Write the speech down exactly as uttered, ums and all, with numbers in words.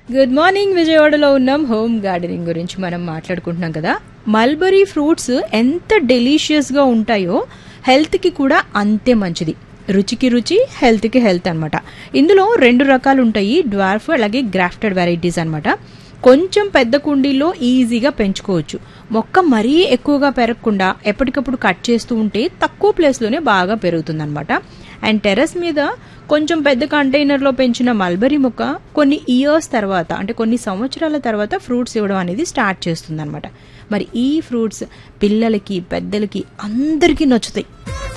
Good morning. విజయవాడలో ఉన్నాం. Home gardening గురించి మనం మాట్లాడుకుంటున్నాం కదా. మల్బరీ ఫ్రూట్స్ ఎంత డెలీషియస్ గా ఉంటాయో హెల్త్ కి కూడా అంతే మంచిది. రుచికి రుచి, హెల్త్ కి హెల్త్ అనమాట. ఇందులో రెండు రకాలు ఉంటాయి, డ్వార్ఫ్ అలాగే గ్రాఫ్టెడ్ వెరైటీస్ అనమాట. కొంచెం పెద్ద కుండీల్లో ఈజీగా పెంచుకోవచ్చు. మొక్క మరీ ఎక్కువగా పెరగకుండా ఎప్పటికప్పుడు కట్ చేస్తూ ఉంటే తక్కువ ప్లేస్లోనే బాగా పెరుగుతుంది అనమాట. అండ్ టెర్రస్ మీద కొంచెం పెద్ద కంటైనర్లో పెంచిన మల్బరీ మొక్క కొన్ని ఇయర్స్ తర్వాత, అంటే కొన్ని సంవత్సరాల తర్వాత ఫ్రూట్స్ ఇవ్వడం అనేది స్టార్ట్ చేస్తుంది అనమాట. మరి ఈ ఫ్రూట్స్ పిల్లలకి, పెద్దలకి అందరికీ నచ్చుతాయి.